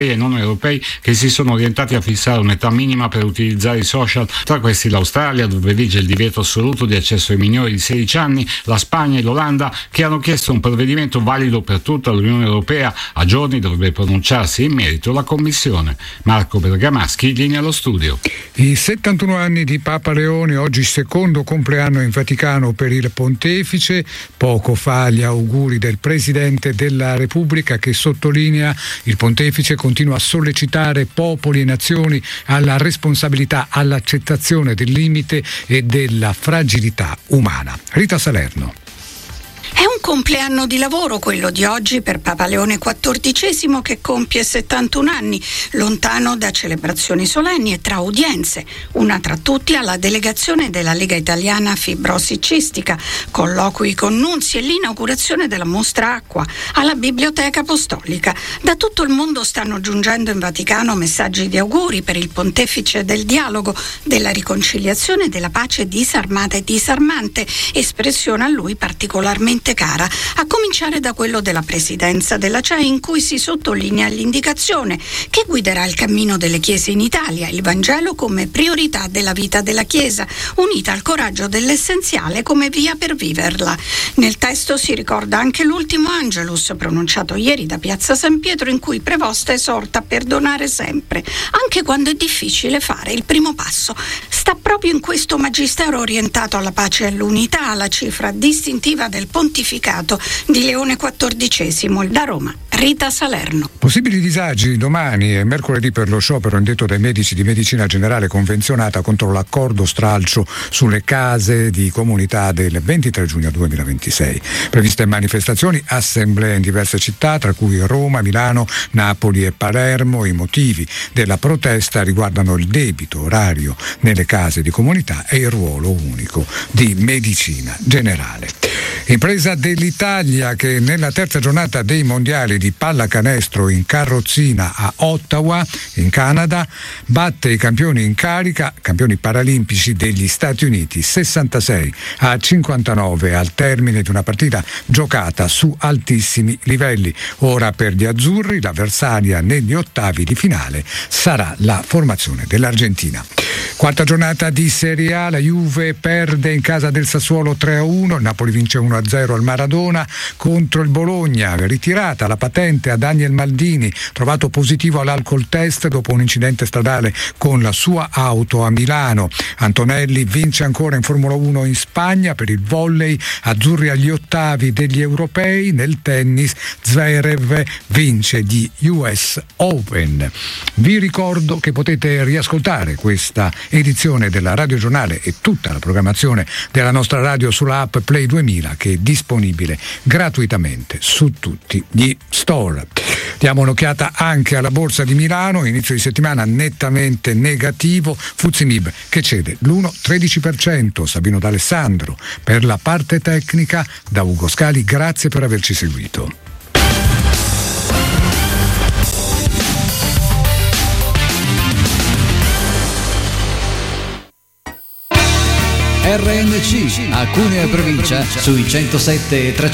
e non europei che si sono orientati a fissare un'età minima per utilizzare i social, tra questi l'Australia, dove vige il divieto assoluto di accesso ai minori di 16 anni, la Spagna e l'Olanda, che hanno chiesto un provvedimento valido per tutta l'Unione Europea. A giorni dovrebbe pronunciarsi in merito la Commissione. Marco Bergamaschi, linea allo studio. I 71 anni di Papa Leone, oggi secondo compleanno in Vaticano per il Pontefice. Poco fa gli auguri del Presidente della Repubblica, che sottolinea: il Pontefice continua a sollecitare popoli e nazioni alla responsabilità, all'accettazione del limite e della fragilità umana. Rita Salerno. È un compleanno di lavoro quello di oggi per Papa Leone XIV, che compie 71 anni, lontano da celebrazioni solenni e tra udienze, una tra tutti alla delegazione della Lega Italiana Fibrosi Cistica, colloqui con nunzi e l'inaugurazione della mostra acqua alla Biblioteca Apostolica. Da tutto il mondo stanno giungendo in Vaticano messaggi di auguri per il Pontefice del dialogo, della riconciliazione e della pace disarmata e disarmante, espressione a lui particolarmente cara, a cominciare da quello della presidenza della CEI, in cui si sottolinea l'indicazione che guiderà il cammino delle chiese in Italia, il Vangelo come priorità della vita della Chiesa, unita al coraggio dell'essenziale come via per viverla. Nel testo si ricorda anche l'ultimo Angelus pronunciato ieri da Piazza San Pietro, in cui Prevosta esorta a perdonare sempre, anche quando è difficile fare il primo passo. Sta proprio in questo magistero orientato alla pace e all'unità, la cifra distintiva del pontificato di Leone XIV. Da Roma, Rita Salerno. Possibili disagi domani e mercoledì per lo sciopero indetto dai medici di medicina generale convenzionata contro l'accordo stralcio sulle case di comunità del 23 giugno 2026. Previste manifestazioni, assemblee in diverse città, tra cui Roma, Milano, Napoli e Palermo. I motivi della protesta riguardano il debito orario nelle case di comunità e il ruolo unico di medicina generale. Impresa dell'Italia che nella terza giornata dei mondiali di pallacanestro in carrozzina a Ottawa, in Canada, batte i campioni in carica, campioni paralimpici degli Stati Uniti, 66-59 al termine di una partita giocata su altissimi livelli. Ora per gli azzurri l'avversaria negli ottavi di finale sarà la formazione dell'Argentina. Quarta giornata di Serie A, la Juve perde in casa del Sassuolo 3-1, il Napoli vince 1-0 al Maradona contro il Bologna. Ritirata la patente a Daniel Maldini, trovato positivo all'alcol test dopo un incidente stradale con la sua auto a Milano. Antonelli vince ancora in Formula 1 in Spagna. Per il volley, azzurri agli ottavi degli europei. Nel tennis, Zverev vince gli US Open. Vi ricordo che potete riascoltare questa edizione della Radio Giornale e tutta la programmazione della nostra radio sulla app Play 2000, che è disponibile gratuitamente su tutti gli store. Diamo un'occhiata anche alla borsa di Milano, inizio di settimana nettamente negativo, FTSE MIB che cede l'1,13%. Sabino D'Alessandro per la parte tecnica, da Ugo Scali, grazie per averci seguito. RNC a Cuneo e provincia sui 107 e 300.